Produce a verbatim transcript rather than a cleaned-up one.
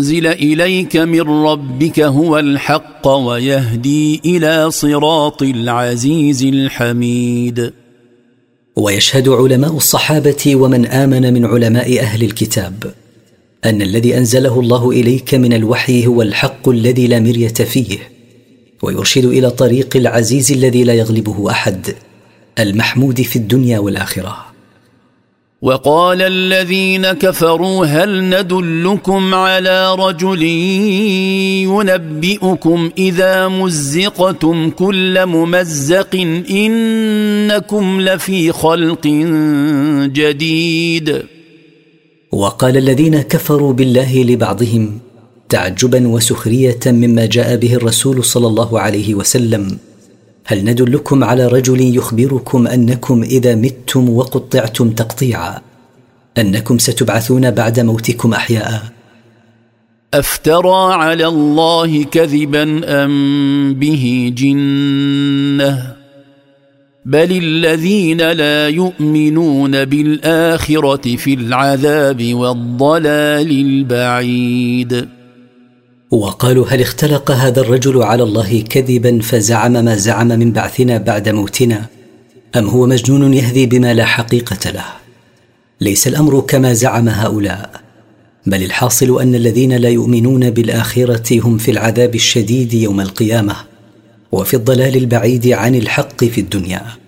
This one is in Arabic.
أنزل إليك من ربك هو الحق ويهدي إلى صراط العزيز الحميد. ويشهد علماء الصحابة ومن آمن من علماء أهل الكتاب أن الذي أنزله الله إليك من الوحي هو الحق الذي لا مرية فيه، ويرشد إلى طريق العزيز الذي لا يغلبه أحد، المحمود في الدنيا والآخرة. وقال الذين كفروا هل ندلكم على رجل ينبئكم إذا مزقتم كل ممزق إنكم لفي خلق جديد. وقال الذين كفروا بالله لبعضهم تعجبا وسخرية مما جاء به الرسول صلى الله عليه وسلم: هل ندلكم على رجل يخبركم أنكم إذا متم وقطعتم تقطيعا أنكم ستبعثون بعد موتكم أحياء؟ أفترى على الله كذبا أم به جنة بل الذين لا يؤمنون بالآخرة في العذاب والضلال البعيد. وقالوا هل اختلق هذا الرجل على الله كذبا فزعم ما زعم من بعثنا بعد موتنا، أم هو مجنون يهذي بما لا حقيقة له؟ ليس الأمر كما زعم هؤلاء، بل الحاصل أن الذين لا يؤمنون بالآخرة هم في العذاب الشديد يوم القيامة وفي الضلال البعيد عن الحق في الدنيا.